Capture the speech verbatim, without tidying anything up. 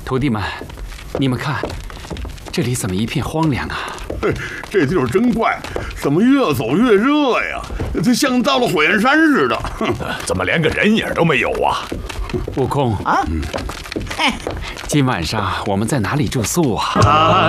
徒弟们，你们看，这里怎么一片荒凉啊？ 嘿，这地儿真怪，怎么越走越热呀？这像到了火焰山似的。 怎么连个人影都没有啊？ 悟空啊， 今晚上我们在哪里住宿啊？ 他